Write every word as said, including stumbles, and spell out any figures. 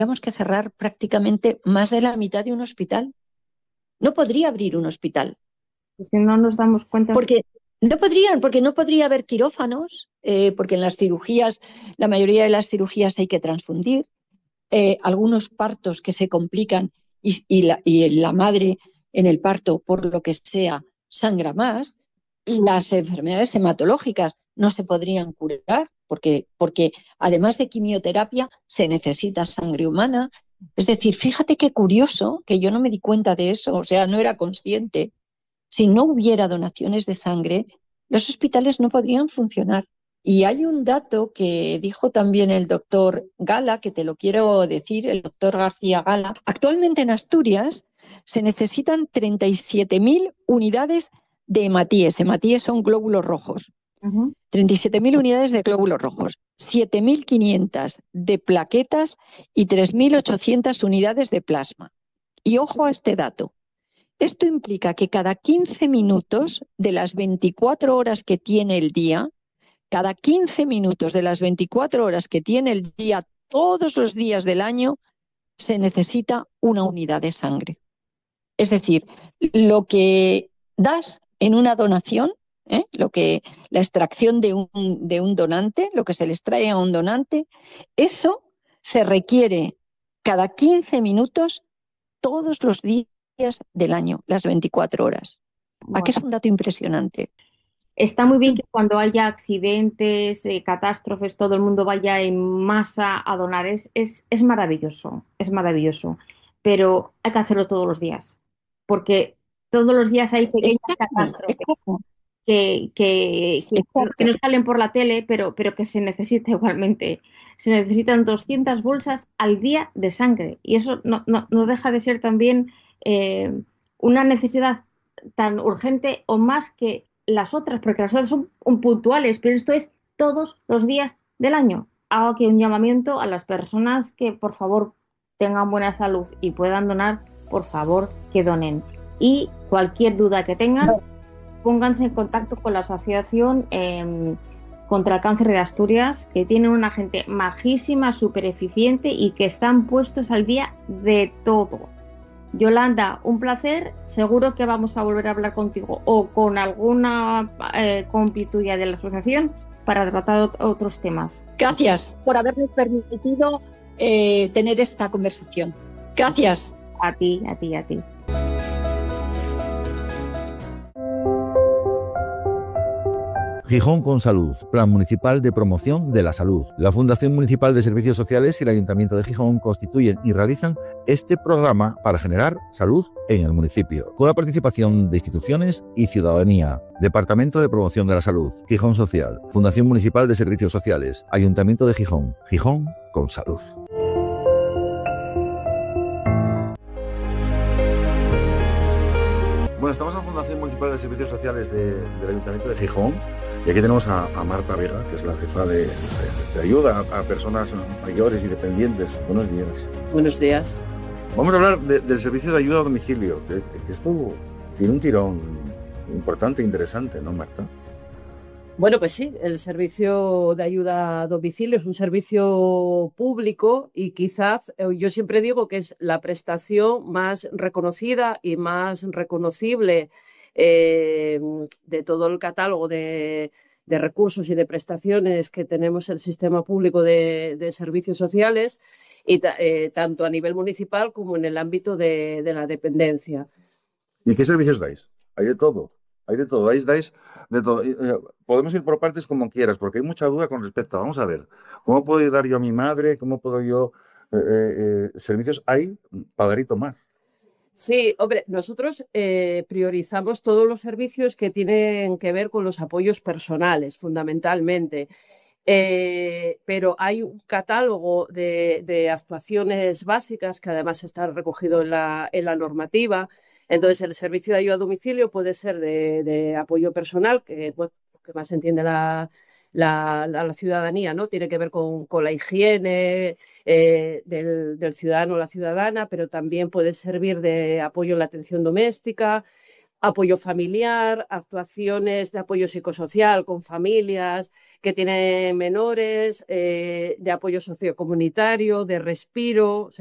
tendríamos que cerrar prácticamente más de la mitad de un hospital. No podría abrir un hospital. Si no nos damos cuenta. Porque no podrían, porque no podría haber quirófanos, eh, porque en las cirugías, la mayoría de las cirugías hay que transfundir, eh, algunos partos que se complican y, y, la, y la madre en el parto, por lo que sea, sangra más, y las enfermedades hematológicas no se podrían curar, porque, porque además de quimioterapia se necesita sangre humana. Es decir, fíjate qué curioso que yo no me di cuenta de eso, o sea, no era consciente. Si no hubiera donaciones de sangre, los hospitales no podrían funcionar. Y hay un dato que dijo también el doctor Gala, que te lo quiero decir, el doctor García Gala. Actualmente en Asturias se necesitan treinta y siete mil unidades de hematíes. Hematíes son glóbulos rojos. Uh-huh. treinta y siete mil unidades de glóbulos rojos, siete mil quinientas de plaquetas y tres mil ochocientas unidades de plasma. Y ojo a este dato. Esto implica que cada quince minutos de las veinticuatro horas que tiene el día, cada quince minutos de las veinticuatro horas que tiene el día, todos los días del año, se necesita una unidad de sangre. Es decir, lo que das en una donación, ¿eh? lo que, la extracción de un, de un donante, lo que se le extrae a un donante, eso se requiere cada quince minutos todos los días del año, las veinticuatro horas. Bueno. ¿A qué es un dato impresionante? Está muy bien que cuando haya accidentes, eh, catástrofes, todo el mundo vaya en masa a donar. Es, es, es maravilloso, es maravilloso. Pero hay que hacerlo todos los días, porque todos los días hay pequeñas Exacto, catástrofes exacto, que, que, que, que exacto. no salen por la tele, pero, pero que se necesita igualmente. Se necesitan doscientas bolsas al día de sangre. Y eso no, no, no deja de ser también eh, una necesidad tan urgente o más que las otras, porque las otras son un puntuales, pero esto es todos los días del año. Hago aquí un llamamiento a las personas que por favor tengan buena salud y puedan donar, por favor que donen. Y cualquier duda que tengan, pónganse en contacto con la Asociación eh, contra el Cáncer de Asturias, que tienen una gente majísima, súper eficiente y que están puestos al día de todo. Yolanda, un placer. Seguro que vamos a volver a hablar contigo o con alguna eh, compi tuya de la asociación para tratar otros temas. Gracias por habernos permitido eh, tener esta conversación. Gracias. A ti, a ti, a ti. Gijón con Salud, Plan Municipal de Promoción de la Salud. La Fundación Municipal de Servicios Sociales y el Ayuntamiento de Gijón constituyen y realizan este programa para generar salud en el municipio, con la participación de instituciones y ciudadanía. Departamento de Promoción de la Salud, Gijón Social, Fundación Municipal de Servicios Sociales, Ayuntamiento de Gijón, Gijón con Salud. Bueno, estamos en la Fundación Municipal de Servicios Sociales de, del Ayuntamiento de Gijón y aquí tenemos a, a Marta Vega, que es la jefa de, de, de ayuda a, a personas mayores y dependientes. Buenos días. Buenos días. Vamos a hablar de, del servicio de ayuda a domicilio, que, que esto tiene un tirón importante e interesante, ¿no, Marta? Bueno, pues sí, el servicio de ayuda a domicilio es un servicio público y quizás yo siempre digo que es la prestación más reconocida y más reconocible eh, de todo el catálogo de, de recursos y de prestaciones que tenemos el sistema público de, de servicios sociales, y eh, tanto a nivel municipal como en el ámbito de, de la dependencia. ¿Y qué servicios dais? Hay de todo. Hay de todo, dais, dais de todo. Podemos ir por partes como quieras, porque hay mucha duda con respecto a, vamos a ver, ¿cómo puedo ayudar yo a mi madre? ¿Cómo puedo yo...? Eh, eh, servicios hay para dar y tomar. Sí, hombre, nosotros eh, priorizamos todos los servicios que tienen que ver con los apoyos personales, fundamentalmente. Eh, pero hay un catálogo de, de actuaciones básicas que además está recogido en la, en la normativa. Entonces, el servicio de ayuda a domicilio puede ser de, de apoyo personal, que, bueno, que más entiende la, la, la, la ciudadanía, ¿no? Tiene que ver con, con la higiene eh, del, del ciudadano o la ciudadana, pero también puede servir de apoyo en la atención doméstica, apoyo familiar, actuaciones de apoyo psicosocial con familias que tienen menores, eh, de apoyo sociocomunitario, de respiro. O sea,